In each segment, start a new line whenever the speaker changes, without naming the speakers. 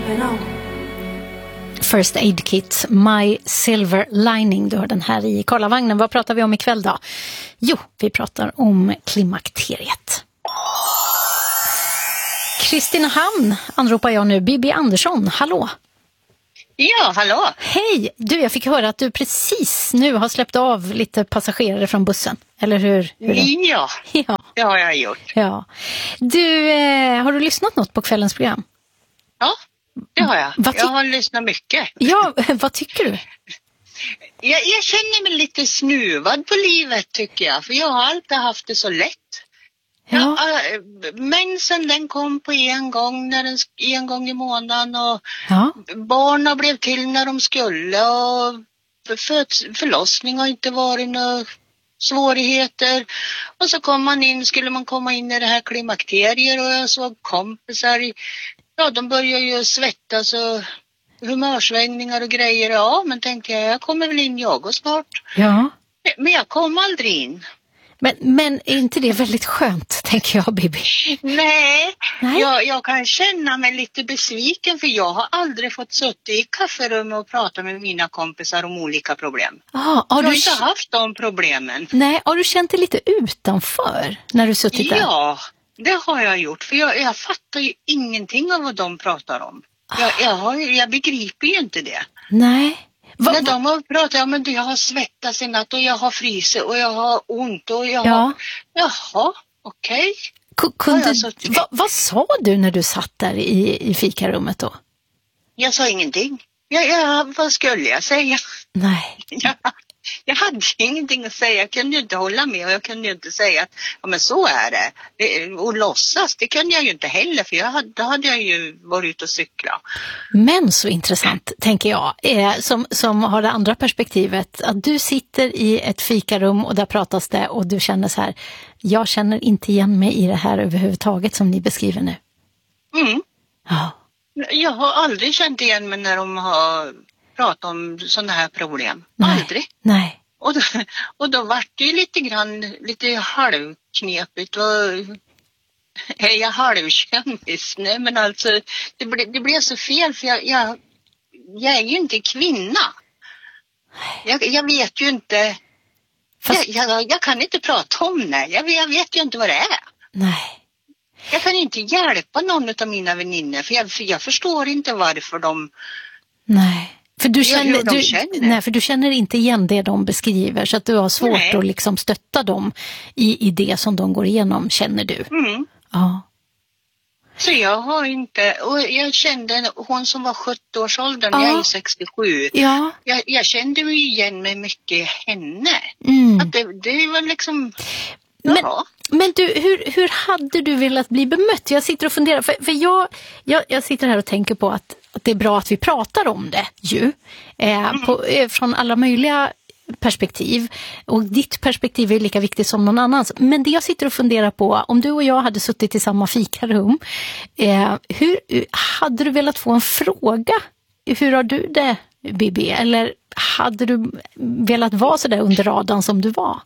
First Aid Kit, My Silver Lining. Du har den här i Karlavagnen. Vad pratar vi om ikväll då? Jo, vi pratar om klimakteriet. Kristinehamn anropar jag nu. Bibi Andersson, hallå.
Ja, hallå.
Hej, du, jag fick höra att du precis nu har släppt av lite passagerare från bussen, eller hur?
Ja, det har jag gjort.
Ja. Du, har du lyssnat något på kvällens program?
Ja, det har jag. Jag har lyssnat mycket.
Ja, vad tycker du?
Jag känner mig lite snuvad på livet tycker jag, för jag har alltid haft det så lätt.
Ja.
Mensen den kom på en gång i månaden och
Ja.
barnen blev till när de skulle och förlossning har inte varit några svårigheter. Och så skulle man komma in i det här klimakteriet och jag såg kompisar, de börjar ju svettas och humörsvängningar och grejer. Ja, men tänkte jag kommer väl in jag och snart.
Ja.
Men jag kom aldrig in.
Men är inte det väldigt skönt, tänker jag, Bibi?
Nej. Jag kan känna mig lite besviken för jag har aldrig fått sitta i kafferummet och prata med mina kompisar om olika problem.
Har
jag
du
har inte haft de problemen.
Nej, har du känt dig lite utanför när du suttit där?
Ja, det har jag gjort. För jag fattar ju ingenting av vad de pratar om. Jag begriper ju inte det.
Nej.
När de har pratat men jag har svettats i natt och jag har frysit och jag har ont och jag har... Jaha, okej.
Vad sa du när du satt där i fikarummet då?
Jag sa ingenting. Vad skulle jag säga?
Nej.
Jag hade ingenting att säga. Jag kunde ju inte hålla med och jag kunde ju inte säga att men så är det. Och låtsas, det kunde jag ju inte heller för då hade jag ju varit ute och cykla.
Men så intressant, tänker jag, som har det andra perspektivet, att du sitter i ett fikarum och där pratas det och du känner så här, jag känner inte igen mig i det här överhuvudtaget som ni beskriver nu.
Mm.
Ja.
Jag har aldrig känt igen mig när de har pratat om sådana här problem.
Nej.
Aldrig.
Nej.
Och då var det ju lite halvknepigt. Är jag halvkändis? Nej, men alltså det blev så fel för jag är ju inte kvinna. Jag vet ju inte. Jag kan inte prata om det. Jag vet ju inte vad det är.
Nej.
Jag kan inte hjälpa någon av mina väninnor för jag förstår inte varför de...
Nej. För du känner inte igen det de beskriver så att du har svårt att liksom stötta dem i det som de går igenom, känner du?
Mm.
Ja.
Så jag har inte, och jag kände hon som var 70-årsåldern, jag är 67.
Ja.
Jag kände ju igen mig mycket i henne. Att det var liksom...
Men du, hur hade du velat bli bemött? Jag sitter och funderar, för jag sitter här och tänker på att det är bra att vi pratar om det ju. Från alla möjliga perspektiv. Och ditt perspektiv är lika viktigt som någon annans. Men det jag sitter och funderar på, om du och jag hade suttit i samma fikarum, hur hade du velat få en fråga? Hur har du det, Bibi? Eller hade du velat vara så där under radarn som du var?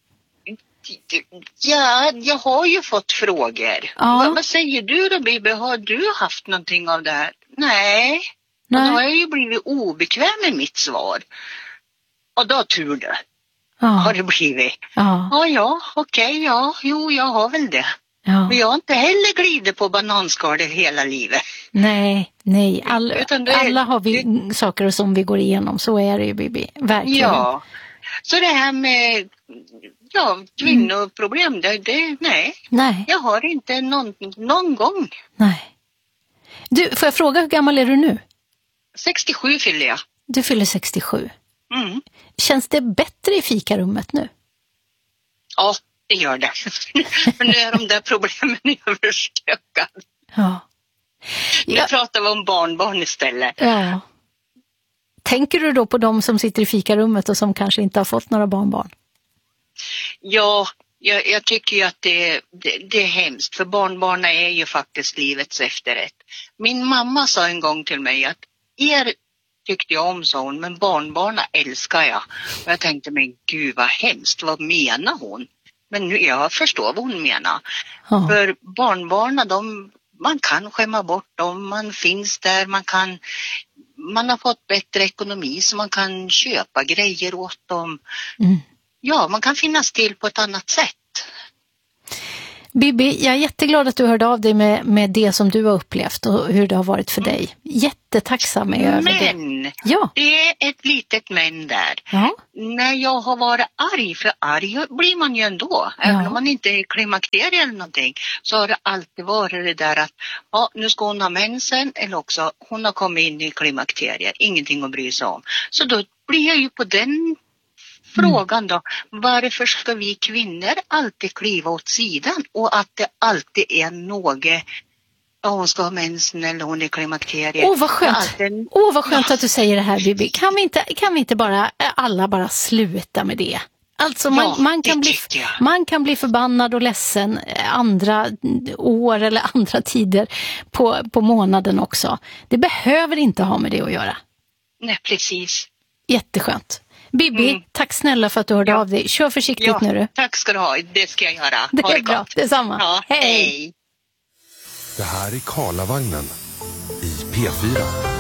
Ja, jag har ju fått frågor.
Ja.
Vad säger du då, Bibi? Har du haft någonting av det här? Nej. Och då har jag ju blivit obekväm med mitt svar. Och då tur det. Har det blivit. Okej, jag har väl det. Ja. Men jag har inte heller glidit på bananskalet hela livet.
Nej. Alla har vi saker som vi går igenom. Så är det ju, Bibi. Verkligen. Ja.
Så det här med kvinnoproblem, nej. Jag har inte någon gång.
Nej. Du, får jag fråga, hur gammal är du nu?
67 fyller jag.
Du fyller 67.
Mm.
Känns det bättre i fikarummet nu?
Ja, det gör det. För nu är de där problemen överstökade.
Ja.
Nu pratar vi om barnbarn istället.
Ja. Tänker du då på de som sitter i fikarummet och som kanske inte har fått några barnbarn?
Ja, jag tycker ju att det är hemskt. För barnbarnen är ju faktiskt livets efterrätt. Min mamma sa en gång till mig att tyckte jag om, sa hon, men barnbarnen älskar jag. Och jag tänkte, men gud vad hemskt, vad menar hon? Men nu jag förstår vad hon menar. Ja. För barnbarnen, man kan skämma bort dem, man finns där, man har fått bättre ekonomi så man kan köpa grejer åt dem. Ja, man kan finnas till på ett annat sätt.
Bibi, jag är jätteglad att du hörde av dig med det som du har upplevt och hur det har varit för dig. Jättetacksam över det.
Men,
ja.
Det är ett litet men där.
Ja.
När jag har varit arg, för arg blir man ju ändå, även om man inte är klimakterie eller någonting, så har det alltid varit det där att nu ska hon ha mensen eller också hon har kommit in i klimakteriet, ingenting att bry sig om. Så då blir jag ju på den frågan då, varför ska vi kvinnor alltid kliva åt sidan och att det alltid är något, hon ska ha mensen eller hon är klimakteriet.
Vad skönt. Vad skönt att du säger det här, Bibi. Kan vi inte alla bara sluta med det? Alltså man kan bli förbannad och ledsen andra år eller andra tider på månaden också. Det behöver inte ha med det att göra.
Nej, precis.
Jätteskönt. Bibi, tack snälla för att du hörde av dig. Kör försiktigt nu du.
Tack ska du ha, det ska jag göra.
Det är bra, detsamma.
Ja, hej.
Det här är Karlavagnen i P4.